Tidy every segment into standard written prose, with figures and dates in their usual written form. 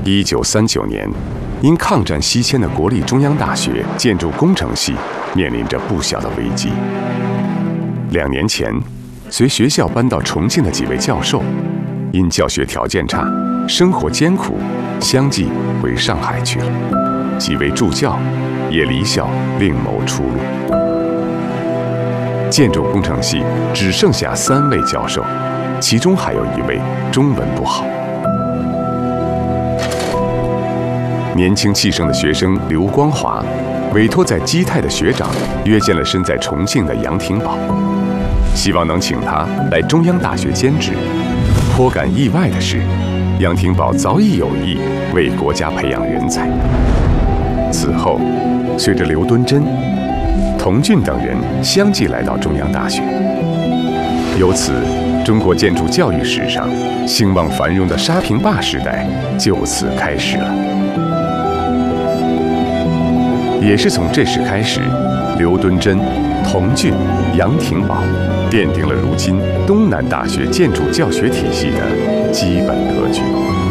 1939年，因抗战西迁的国立中央大学建筑工程系面临着不小的危机。2年前，随学校搬到重庆的几位教授，因教学条件差、生活艰苦，相继回上海去了。几位助教也离校另谋出路。建筑工程系只剩下3位教授，其中还有1位中文不好。年轻气盛的学生刘光华，委托在基泰的学长约见了身在重庆的杨廷宝，希望能请他来中央大学兼职。颇感意外的是，杨廷宝早已有意为国家培养人才。此后，随着刘敦桢、童俊等人相继来到中央大学，由此，中国建筑教育史上兴旺繁荣的沙坪坝时代就此开始了。也是从这时开始，刘敦桢、童俊、杨廷宝奠定了如今东南大学建筑教学体系的基本格局。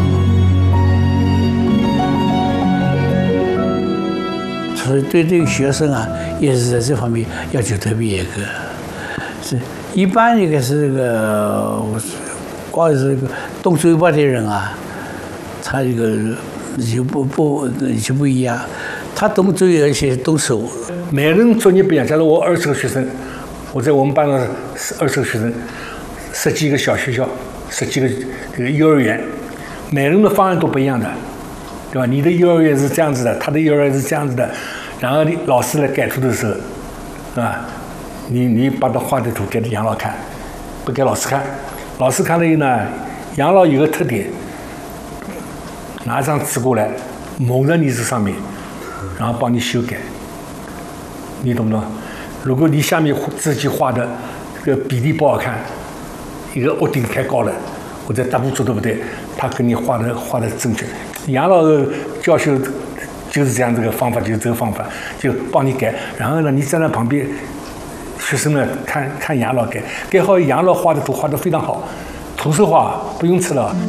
所以对这个学生啊，也是在这方面要求特别严格。是一般一个是这个，光是这个动嘴巴的人啊，他这个就不一样。他动嘴而且动手。 每人作业不一样。假如我20个学生，我在我们班上20个学生，10几个小学校，10几个这个幼儿园，每人的方案都不一样的，对吧？你的幼儿园是这样子的，他的幼儿园是这样子的，然后老师来改图的时候，啊，你把他画的图给杨老看，不给老师看，老师看了以后呢，杨老有个特点，拿一张纸过来，蒙在你这上面。然后帮你修改，你懂不懂？如果你下面自己画的这个比例不好看，一个屋顶太高了，或者大步做对不对？他给你画的正确。杨老教学就是这样，这个方法就是这个方法，就帮你改。然后呢，你站在旁边，学生呢看杨老改好，杨老画的图画得非常好，徒手画不用吃了。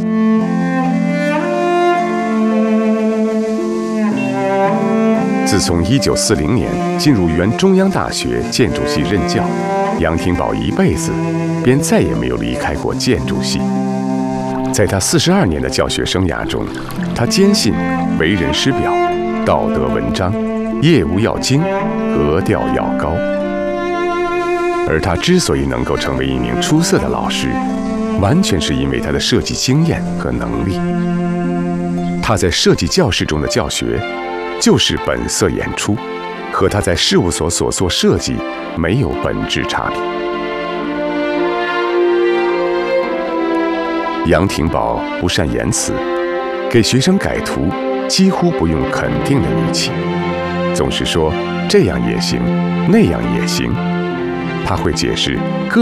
自从1940年进入原中央大学建筑系任教，杨廷宝一辈子便再也没有离开过建筑系。在他42年的教学生涯中，他坚信为人师表，道德文章，业务要精，格调要高。而他之所以能够成为一名出色的老师，完全是因为他的设计经验和能力。他在设计教室中的教学就是本色演出，和他在事务所所做设计没有本质差别。杨廷宝不善言辞，给学生改图几乎不用肯定的语气，总是说这样也行，那样也行。他会解释各